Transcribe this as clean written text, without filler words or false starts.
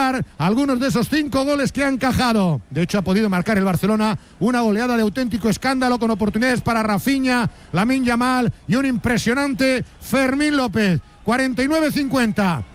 marcar algunos de esos 5 goles que ha encajado. De hecho, ha podido marcar el Barcelona una goleada de auténtico escándalo, con oportunidades para Rafinha, Lamine Yamal y un impresionante Fermín López. 49-50.